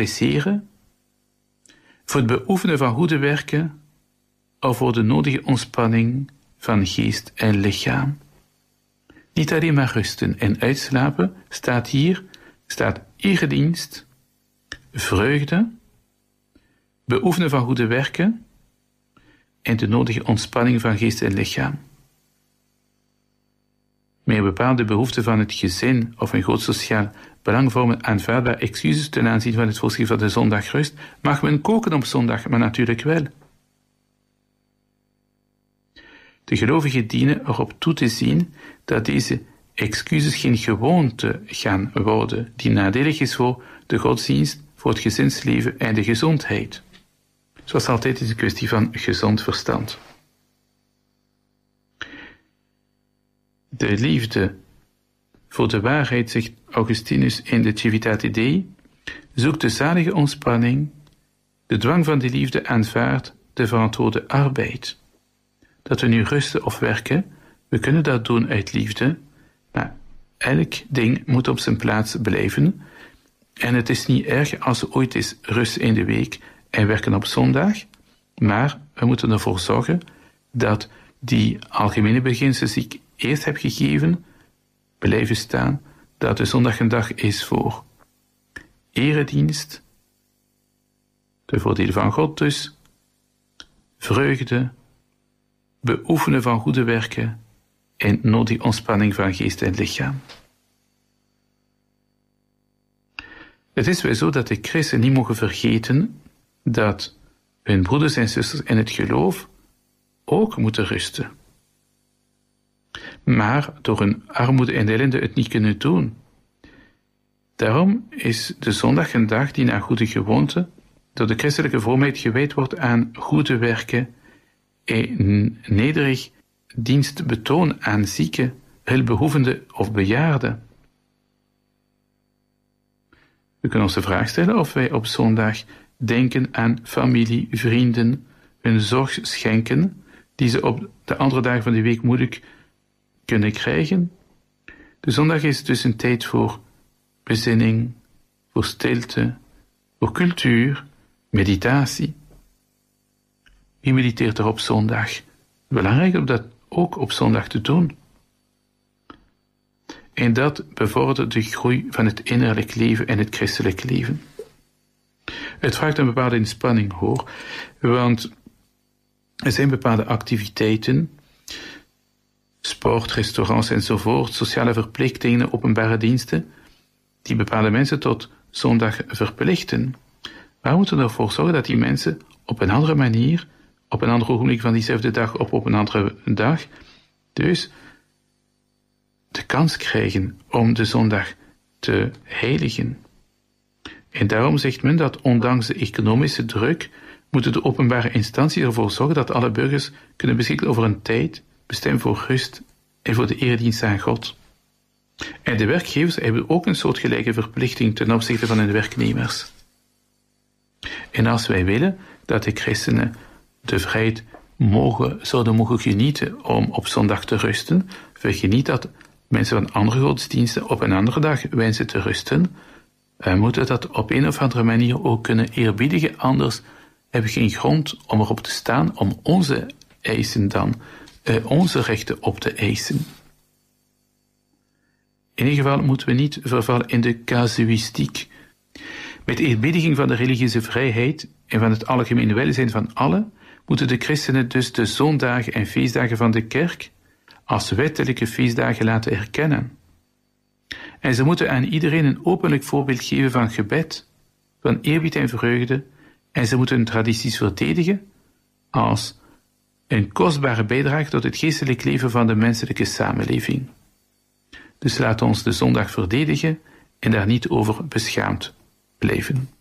adresseren, voor het beoefenen van goede werken of voor de nodige ontspanning van geest en lichaam. Niet alleen maar rusten en uitslapen staat eredienst, vreugde, beoefenen van goede werken en de nodige ontspanning van geest en lichaam. Met bepaalde behoeften van het gezin of een groot sociaal belang vormen aanvaardbare excuses ten aanzien van het voorschrift van de zondagrust, mag men koken op zondag, maar natuurlijk wel. De gelovigen dienen erop toe te zien dat deze excuses geen gewoonte gaan worden, die nadelig is voor de godsdienst, voor het gezinsleven en de gezondheid. Zoals altijd is het een kwestie van gezond verstand. De liefde voor de waarheid, zegt Augustinus in de Civitate Dei, zoekt de zalige ontspanning, de dwang van de liefde aanvaardt de verantwoorde arbeid. Dat we nu rusten of werken, we kunnen dat doen uit liefde, maar elk ding moet op zijn plaats blijven. En het is niet erg als er ooit is rust in de week en werken op zondag, maar we moeten ervoor zorgen dat die algemene beginselen die ik eerst heb gegeven, blijven staan, dat de zondag een dag is voor eredienst, de voordelen van God dus, vreugde, beoefenen van goede werken en nodige ontspanning van geest en lichaam. Het is wel zo dat de christenen niet mogen vergeten dat hun broeders en zusters in het geloof ook moeten rusten. Maar door hun armoede en ellende het niet kunnen doen. Daarom is de zondag een dag die naar goede gewoonte door de christelijke vroomheid gewijd wordt aan goede werken en nederig dienstbetoon aan zieken, hulpbehoevenden of bejaarden. We kunnen ons de vraag stellen of wij op zondag denken aan familie, vrienden, hun zorg schenken, die ze op de andere dagen van de week moeilijk kunnen krijgen. De zondag is dus een tijd voor bezinning, voor stilte, voor cultuur, meditatie. Wie mediteert er op zondag? Belangrijk om dat ook op zondag te doen. En dat bevordert de groei van het innerlijk leven en het christelijk leven. Het vraagt een bepaalde inspanning, hoor, want er zijn bepaalde activiteiten, sport, restaurants enzovoort, sociale verplichtingen, openbare diensten, die bepaalde mensen tot zondag verplichten. Maar we moeten ervoor zorgen dat die mensen op een andere manier, op een ander ogenblik van diezelfde dag of op een andere dag, dus de kans krijgen om de zondag te heiligen. En daarom zegt men dat ondanks de economische druk moeten de openbare instanties ervoor zorgen dat alle burgers kunnen beschikken over een tijd bestemd voor rust en voor de eredienst aan God. En de werkgevers hebben ook een soortgelijke verplichting ten opzichte van hun werknemers. En als wij willen dat de christenen de vrijheid zouden mogen genieten om op zondag te rusten, vergeet dat mensen van andere godsdiensten op een andere dag wensen te rusten, moeten dat op een of andere manier ook kunnen eerbiedigen, anders hebben we geen grond om erop te staan om onze eisen dan, onze rechten op te eisen. In ieder geval moeten we niet vervallen in de casuïstiek. Met eerbiediging van de religieuze vrijheid en van het algemene welzijn van allen, moeten de christenen dus de zondagen en feestdagen van de kerk als wettelijke feestdagen laten erkennen. En ze moeten aan iedereen een openlijk voorbeeld geven van gebed, van eerbied en vreugde, en ze moeten hun tradities verdedigen als een kostbare bijdrage tot het geestelijk leven van de menselijke samenleving. Dus laat ons de zondag verdedigen en daar niet over beschaamd blijven.